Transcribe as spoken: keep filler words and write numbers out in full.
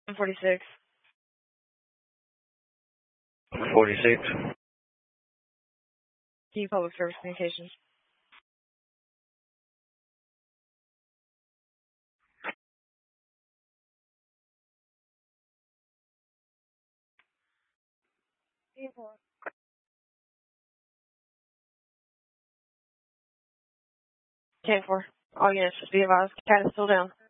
one forty-six. forty-six. Key Public Service Communications. ten four. All units, just be advised. Cat is still down.